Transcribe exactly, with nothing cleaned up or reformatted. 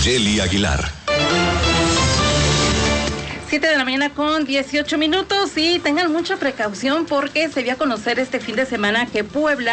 Nayeli Aguilar. siete de la mañana con dieciocho minutos y tengan mucha precaución porque se dio a conocer este fin de semana que Puebla